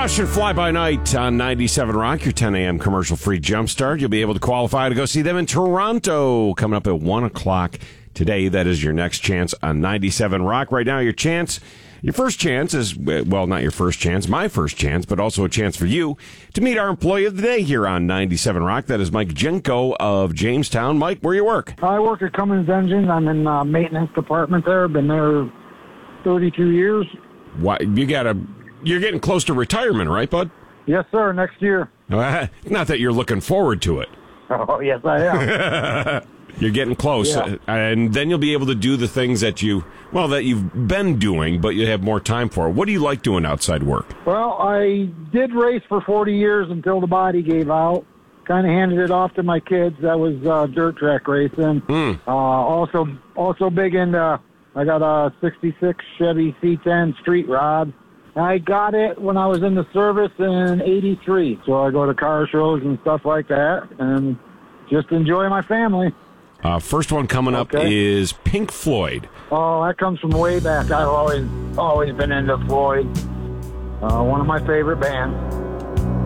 Rush and Fly By Night on 97 Rock, your 10 a.m. commercial-free jumpstart. You'll be able to qualify to go see them in Toronto coming up at 1 o'clock today. That is your next chance on 97 Rock. Right now, your first chance is, well, not your first chance, my first chance, but also a chance for you to meet our employee of the day here on 97 Rock. That is Mike Jenko of Jamestown. Mike, where you work? I work at Cummins Engine. I'm in maintenance department there. Been there 32 years. Why, you're getting close to retirement, right, bud? Yes, sir, next year. Not that you're looking forward to it. Oh, yes, I am. You're getting close, yeah. And then you'll be able to do the things that you've been doing, but you have more time for. What do you like doing outside work? Well, I did race for 40 years until the body gave out. Kind of handed it off to my kids. That was dirt track racing. Also big into, I got a 66 Chevy C10 street rod. I got it when I was in the service in 83. So I go to car shows and stuff like that and just enjoy my family. First one coming up is Pink Floyd. Oh, that comes from way back. I've always been into Floyd. One of my favorite bands.